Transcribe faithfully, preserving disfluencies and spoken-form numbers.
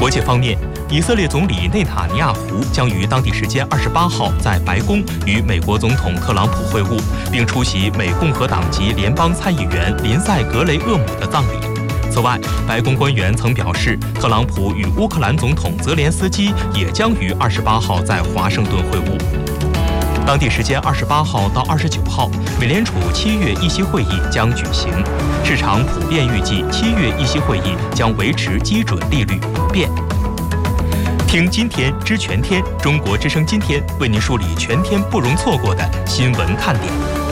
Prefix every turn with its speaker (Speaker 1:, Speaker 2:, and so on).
Speaker 1: 国际方面，以色列总理内塔尼亚胡将于当地时间二十八号在白宫与美国总统特朗普会晤，并出席美共和党籍联邦参议员林赛·格雷厄姆的葬礼。此外，白宫官员曾表示，特朗普与乌克兰总统泽连斯基也将于二十八号在华盛顿会晤。当地时间二十八号到二十九号，美联储七月议息会议将举行，市场普遍预计七月议息会议将维持基准利率不变。听今天知全天，中国之声今天为您梳理全天不容错过的新闻看点。